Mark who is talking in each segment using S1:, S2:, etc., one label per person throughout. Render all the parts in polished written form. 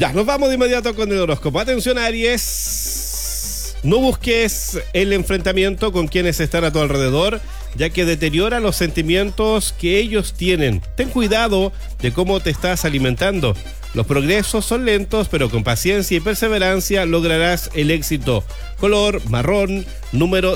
S1: Ya, nos vamos de inmediato con el horóscopo. Atención, Aries. No busques el enfrentamiento con quienes están a tu alrededor, ya que deteriora los sentimientos que ellos tienen. Ten cuidado de cómo te estás alimentando. Los progresos son lentos, pero con paciencia y perseverancia lograrás el éxito. Color marrón, número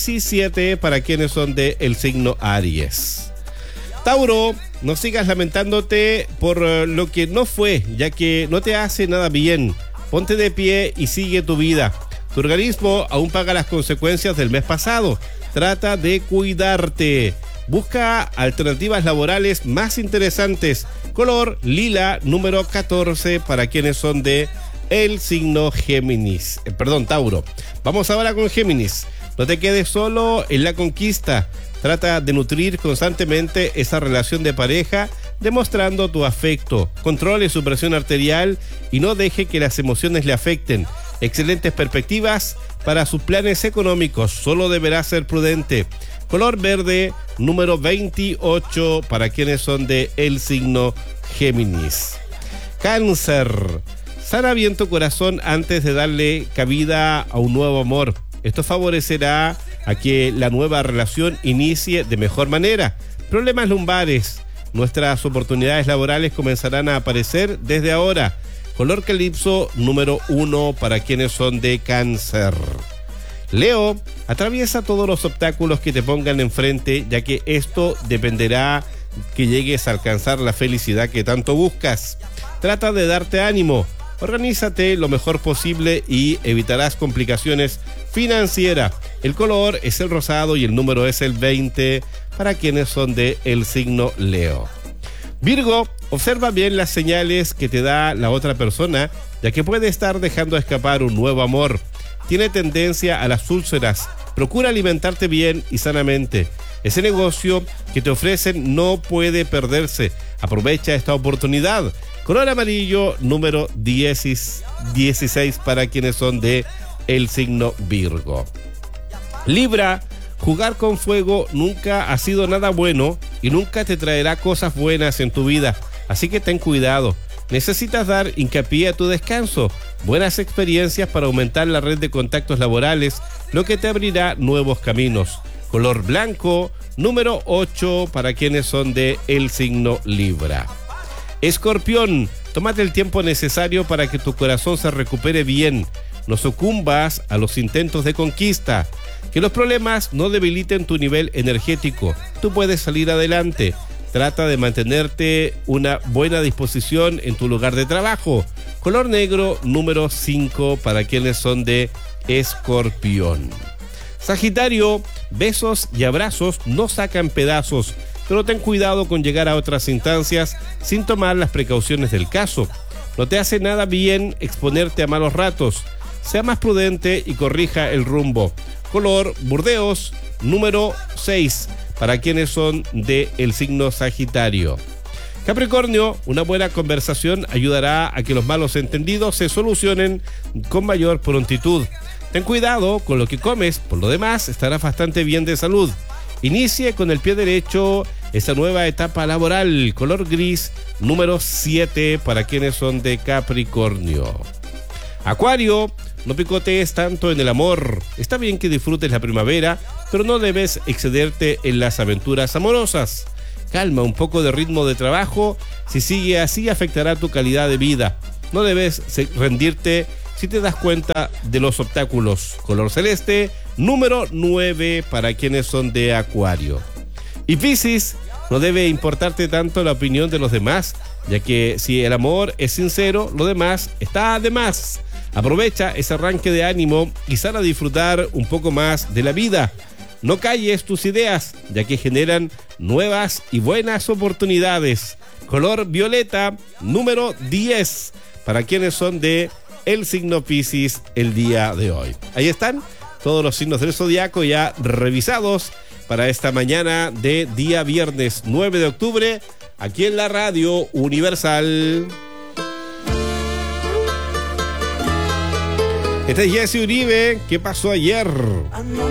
S1: 17 para quienes son del signo Aries. Tauro, no sigas lamentándote por lo que no fue, ya que no te hace nada bien. Ponte de pie y sigue tu vida. Tu organismo aún paga las consecuencias del mes pasado. Trata de cuidarte. Busca alternativas laborales más interesantes. Color lila, número 14 para quienes son de el signo Géminis. Tauro. Vamos ahora con Géminis. No te quedes solo en la conquista. Trata de nutrir constantemente esa relación de pareja, demostrando tu afecto. Controle su presión arterial y no deje que las emociones le afecten. Excelentes perspectivas para sus planes económicos. Solo deberá ser prudente. Color verde, número 28 para quienes son de el signo Géminis. Cáncer. Sana bien tu corazón antes de darle cabida a un nuevo amor. Esto favorecerá a que la nueva relación inicie de mejor manera. Problemas lumbares. Nuestras oportunidades laborales comenzarán a aparecer desde ahora. Color calipso, número 1 para quienes son de Cáncer. Leo, atraviesa todos los obstáculos que te pongan enfrente, ya que esto dependerá que llegues a alcanzar la felicidad que tanto buscas. Trata de darte ánimo. Organízate lo mejor posible y evitarás complicaciones financieras. El color es el rosado y el número es el 20 para quienes son de el signo Leo. Virgo, observa bien las señales que te da la otra persona, ya que puede estar dejando escapar un nuevo amor. Tiene tendencia a las úlceras. Procura alimentarte bien y sanamente. Ese negocio que te ofrecen no puede perderse. Aprovecha esta oportunidad. Color amarillo, número 16 para quienes son de el signo Virgo. Libra, jugar con fuego nunca ha sido nada bueno y nunca te traerá cosas buenas en tu vida. Así que ten cuidado. Necesitas dar hincapié a tu descanso. Buenas experiencias para aumentar la red de contactos laborales, lo que te abrirá nuevos caminos. Color blanco, número 8 para quienes son de el signo Libra. Escorpión, tómate el tiempo necesario para que tu corazón se recupere bien. No sucumbas a los intentos de conquista. Que los problemas no debiliten tu nivel energético. Tú puedes salir adelante. Trata de mantenerte una buena disposición en tu lugar de trabajo. Color negro, número 5 para quienes son de Escorpión. Sagitario, besos y abrazos no sacan pedazos, pero ten cuidado con llegar a otras instancias sin tomar las precauciones del caso. No te hace nada bien exponerte a malos ratos. Sea más prudente y corrija el rumbo. Color burdeos, número 6 para quienes son de el signo Sagitario. Capricornio, una buena conversación ayudará a que los malos entendidos se solucionen con mayor prontitud. Ten cuidado con lo que comes, por lo demás estarás bastante bien de salud. Inicie con el pie derecho esta nueva etapa laboral. Color gris, número 7 para quienes son de Capricornio. Acuario, no picotees tanto en el amor. Está bien que disfrutes la primavera, pero no debes excederte en las aventuras amorosas. Calma un poco de ritmo de trabajo. Si sigue así, afectará tu calidad de vida. No debes rendirte si te das cuenta de los obstáculos. Color celeste, número 9 para quienes son de Acuario. Y Piscis, no debe importarte tanto la opinión de los demás, ya que si el amor es sincero, lo demás está de más. Aprovecha ese arranque de ánimo y sal a disfrutar un poco más de la vida. No calles tus ideas, ya que generan nuevas y buenas oportunidades. Color violeta, número 10, para quienes son de el signo Piscis el día de hoy. Ahí están todos los signos del zodiaco ya revisados para esta mañana de día viernes 9 de octubre, aquí en la Radio Universal. Este es Jesse Uribe. ¿Qué pasó ayer?